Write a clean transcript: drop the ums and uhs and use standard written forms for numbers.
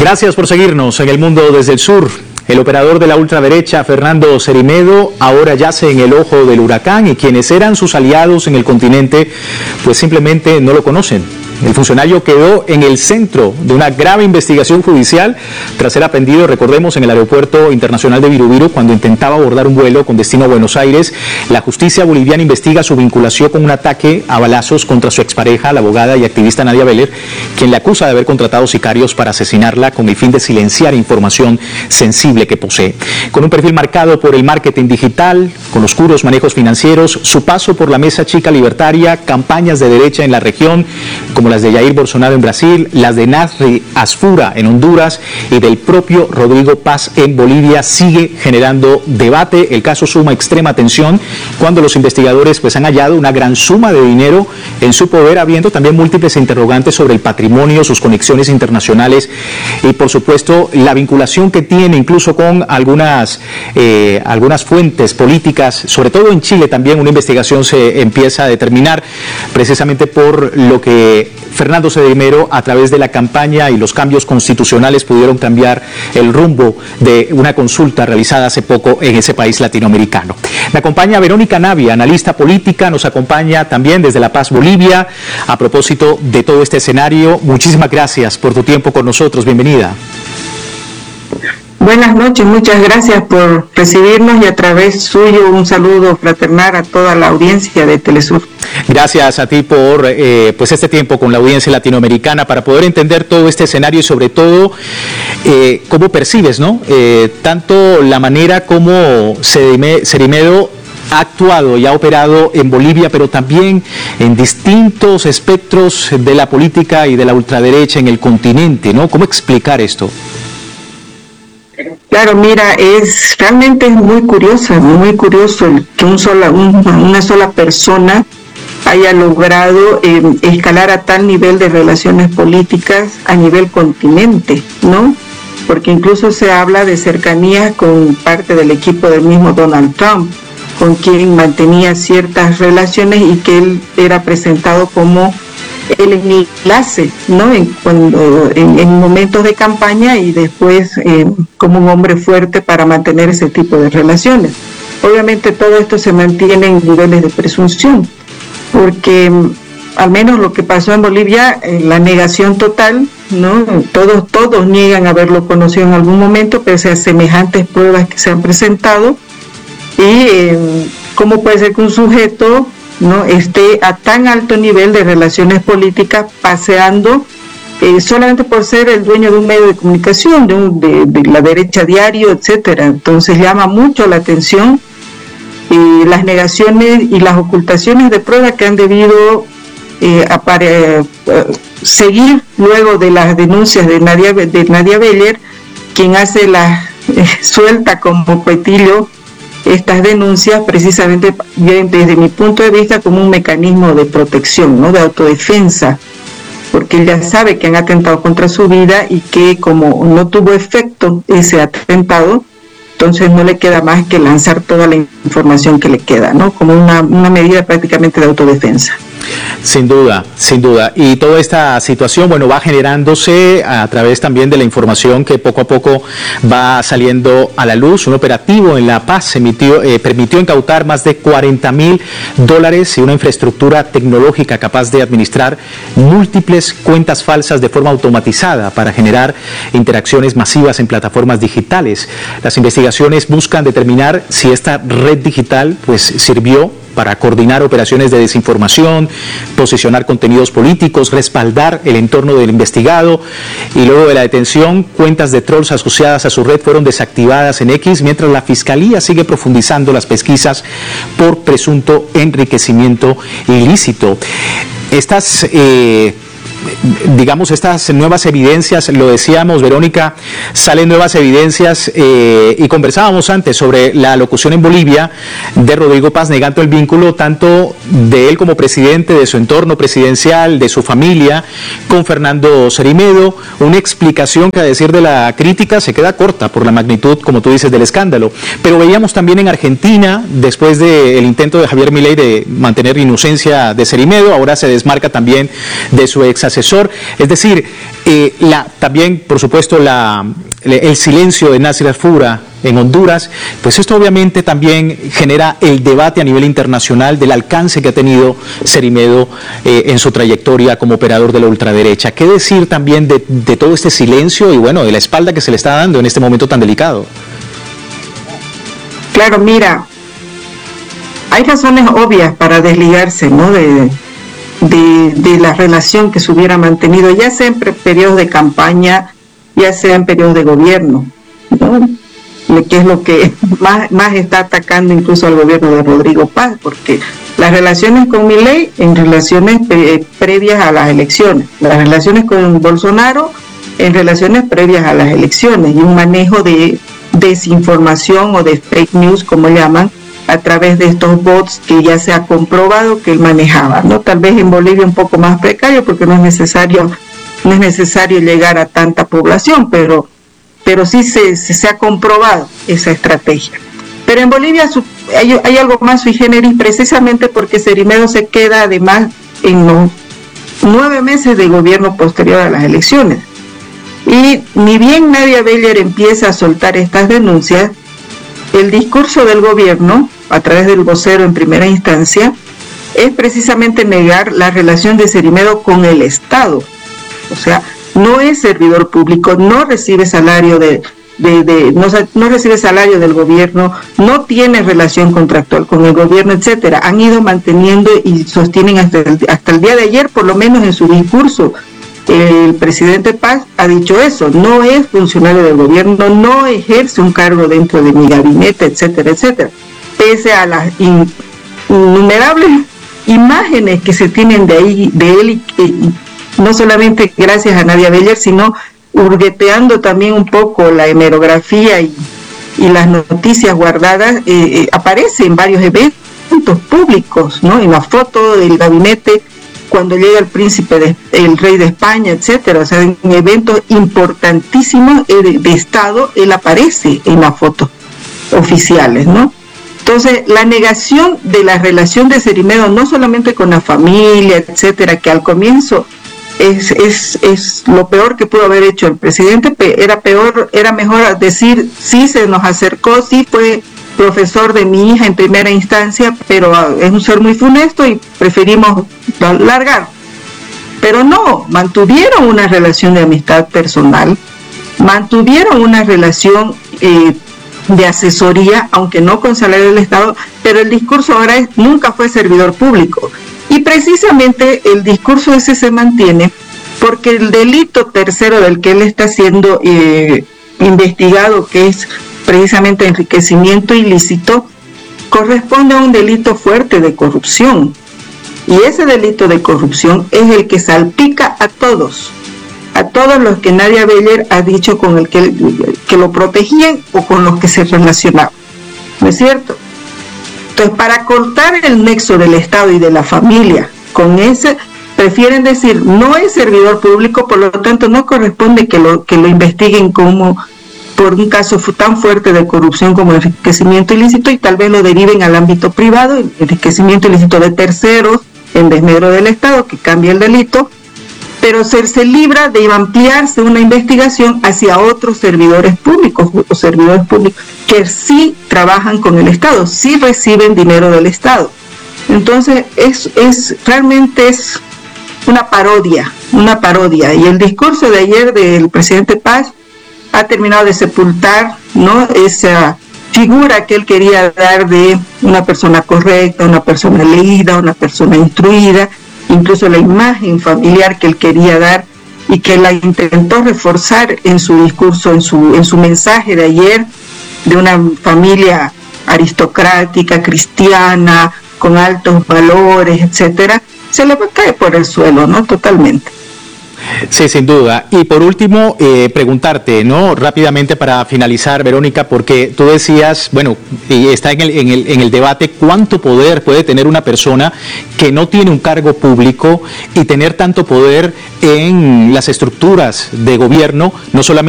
Gracias por seguirnos en El Mundo desde el Sur. El operador de la ultraderecha, Fernando Cerimedo, ahora yace en el ojo del huracán y quienes eran sus aliados en el continente, pues simplemente no lo conocen. El funcionario quedó en el centro de una grave investigación judicial tras ser aprehendido, recordemos, en el aeropuerto internacional de Virubiru cuando intentaba abordar un vuelo con destino a Buenos Aires. La justicia boliviana investiga su vinculación con un ataque a balazos contra su expareja, la abogada y activista Nadia Beller, quien le acusa de haber contratado sicarios para asesinarla con el fin de silenciar información sensible que posee. Con un perfil marcado por el marketing digital, con oscuros manejos financieros, su paso por la Mesa Chica Libertaria, campañas de derecha en la región, como las de Jair Bolsonaro en Brasil, las de Nasri Asfura en Honduras y del propio Rodrigo Paz en Bolivia, sigue generando debate. El caso suma extrema atención cuando los investigadores pues han hallado una gran suma de dinero en su poder, habiendo también múltiples interrogantes sobre el patrimonio, sus conexiones internacionales y por supuesto la vinculación que tiene incluso con algunas fuentes políticas, sobre todo en Chile también una investigación se empieza a determinar precisamente por lo que Fernando Cerimedo, a través de la campaña y los cambios constitucionales, pudieron cambiar el rumbo de una consulta realizada hace poco en ese país latinoamericano. Me acompaña Verónica Navia, analista política, nos acompaña también desde La Paz, Bolivia. A propósito de todo este escenario, muchísimas gracias por tu tiempo con nosotros. Bienvenida. Buenas noches, muchas gracias por recibirnos y a través suyo un saludo fraternal a toda la audiencia de Telesur. Gracias a ti por pues este tiempo con la audiencia latinoamericana para poder entender todo este escenario y sobre todo cómo percibes, ¿no? Tanto la manera como Cerimedo ha actuado y ha operado en Bolivia, pero también en distintos espectros de la política y de la ultraderecha en el continente, ¿no? ¿Cómo explicar esto? Claro, mira, realmente es muy curioso el que una sola persona haya logrado escalar a tal nivel de relaciones políticas a nivel continente, ¿no? Porque incluso se habla de cercanía con parte del equipo del mismo Donald Trump, con quien mantenía ciertas relaciones y que él era presentado como el enlace, ¿no? En momentos de campaña y después como un hombre fuerte para mantener ese tipo de relaciones. Obviamente todo esto se mantiene en niveles de presunción, porque al menos lo que pasó en Bolivia, la negación total, ¿no? Todos niegan haberlo conocido en algún momento, pese a semejantes pruebas que se han presentado. Y cómo puede ser que un sujeto no esté a tan alto nivel de relaciones políticas paseando solamente por ser el dueño de un medio de comunicación, de la derecha diario, etcétera. Entonces llama mucho la atención las negaciones y las ocultaciones de pruebas que han debido seguir luego de las denuncias de Nadia Beller, quien hace suelta como petillo estas denuncias precisamente desde mi punto de vista como un mecanismo de protección, ¿no? De autodefensa, porque él ya sabe que han atentado contra su vida y que como no tuvo efecto ese atentado, entonces no le queda más que lanzar toda la información que le queda, ¿no? Como una medida prácticamente de autodefensa. Sin duda, sin duda. Y toda esta situación, bueno, va generándose a través también de la información que poco a poco va saliendo a la luz. Un operativo en La Paz permitió incautar más de $40,000 y una infraestructura tecnológica capaz de administrar múltiples cuentas falsas de forma automatizada para generar interacciones masivas en plataformas digitales. Las investigaciones buscan determinar si esta red digital pues sirvió para coordinar operaciones de desinformación, posicionar contenidos políticos, respaldar el entorno del investigado, y luego de la detención, cuentas de trolls asociadas a su red fueron desactivadas en X, mientras la Fiscalía sigue profundizando las pesquisas por presunto enriquecimiento ilícito. Estas nuevas evidencias, lo decíamos, Verónica, salen nuevas evidencias y conversábamos antes sobre la alocución en Bolivia de Rodrigo Paz negando el vínculo tanto de él como presidente, de su entorno presidencial, de su familia, con Fernando Cerimedo, una explicación que a decir de la crítica se queda corta por la magnitud, como tú dices, del escándalo. Pero veíamos también en Argentina, después del intento de Javier Milei de mantener inocencia de Cerimedo, ahora se desmarca también de su ex asesor. Es decir, también, por supuesto, el silencio de Nasser Al-Fura en Honduras, pues esto obviamente también genera el debate a nivel internacional del alcance que ha tenido Cerimedo en su trayectoria como operador de la ultraderecha. ¿Qué decir también de todo este silencio y, bueno, de la espalda que se le está dando en este momento tan delicado? Claro, mira, hay razones obvias para desligarse, ¿no?, de la relación que se hubiera mantenido, ya sea en periodos de campaña, ya sea en periodos de gobierno, ¿no?, que es lo que más está atacando incluso al gobierno de Rodrigo Paz, porque las relaciones con Milei en relaciones previas a las elecciones, las relaciones con Bolsonaro en relaciones previas a las elecciones, y un manejo de desinformación o de fake news, como llaman, a través de estos bots que ya se ha comprobado que él manejaba, ¿no? Tal vez en Bolivia un poco más precario porque no es necesario llegar a tanta población, pero sí se ha comprobado esa estrategia. Pero en Bolivia hay algo más sui generis, precisamente porque Cerimedo se queda además en los 9 meses de gobierno posterior a las elecciones. Y ni bien Nadia Beller empieza a soltar estas denuncias, el discurso del gobierno, a través del vocero en primera instancia, es precisamente negar la relación de Cerimedo con el Estado. O sea, no es servidor público, no recibe salario no recibe salario del gobierno, no tiene relación contractual con el gobierno, etcétera. Han ido manteniendo y sostienen hasta el día de ayer, por lo menos en su discurso, el presidente Paz ha dicho eso: no es funcionario del gobierno, no ejerce un cargo dentro de mi gabinete, etcétera, etcétera. Pese a las innumerables imágenes que se tienen de él, y no solamente gracias a Nadia Beller, sino hurgueteando también un poco la hemerografía y las noticias guardadas, aparece en varios eventos públicos, ¿no? En la foto del gabinete cuando llega el rey de España, etcétera. O sea, en eventos importantísimos de Estado, él aparece en las fotos oficiales, ¿no? Entonces, la negación de la relación de Cerimedo, no solamente con la familia, etcétera, que al comienzo es lo peor que pudo haber hecho el presidente. Era mejor decir: sí, se nos acercó, sí fue profesor de mi hija en primera instancia, pero es un ser muy funesto y preferimos largar. Pero no, mantuvieron una relación de amistad personal, mantuvieron una relación de asesoría, aunque no con salario del Estado, pero el discurso ahora nunca fue servidor público. Y precisamente el discurso ese se mantiene porque el delito tercero del que él está siendo investigado, que es precisamente enriquecimiento ilícito, corresponde a un delito fuerte de corrupción. Y ese delito de corrupción es el que salpica a todos los que Nadia Beller ha dicho con el que lo protegían o con los que se relacionaban. ¿No es cierto? Entonces, para cortar el nexo del Estado y de la familia con ese, prefieren decir: no es servidor público, por lo tanto no corresponde que lo investiguen como por un caso tan fuerte de corrupción como enriquecimiento ilícito, y tal vez lo deriven al ámbito privado, enriquecimiento ilícito de terceros en desmedro del Estado, que cambia el delito, pero se libra de ampliarse una investigación hacia otros servidores públicos o servidores públicos que sí trabajan con el Estado, sí reciben dinero del Estado. Entonces realmente es una parodia, y el discurso de ayer del presidente Paz ha terminado de sepultar, ¿no?, esa figura que él quería dar de una persona correcta, una persona leída, una persona instruida, incluso la imagen familiar que él quería dar y que la intentó reforzar en su discurso, en su mensaje de ayer, de una familia aristocrática, cristiana, con altos valores, etcétera, se le cae por el suelo, ¿no? Totalmente. Sí, sin duda. Y por último, preguntarte, ¿no?, rápidamente para finalizar, Verónica, porque tú decías, bueno, y está en el debate, cuánto poder puede tener una persona que no tiene un cargo público y tener tanto poder en las estructuras de gobierno, no solamente